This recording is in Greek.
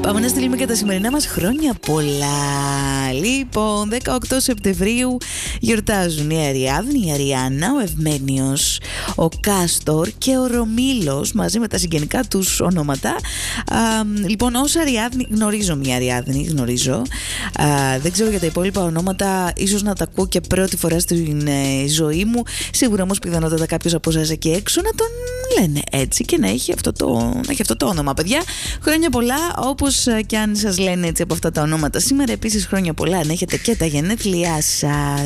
Πάμε να στείλουμε και τα σημερινά μας χρόνια πολλά. Λοιπόν, 18 Σεπτεμβρίου γιορτάζουν η Αριάδνη, η Αριάννα, ο Ευμένιος, ο Κάστορ και ο Ρωμήλος μαζί με τα συγγενικά τους ονόματα. Λοιπόν, ως Αριάδνη, γνωρίζω μια Αριάδνη, δεν ξέρω για τα υπόλοιπα ονόματα, ίσως να τα ακούω και πρώτη φορά στην ζωή μου. Σίγουρα όμως πιθανότατα κάποιος από εσάς εκεί έξω να τον λένε έτσι και να έχει αυτό το όνομα. Παιδιά, χρόνια πολλά, όπως και αν σας λένε έτσι από αυτά τα ονόματα σήμερα. Επίσης χρόνια πολλά αν έχετε και τα γενέθλιά σας.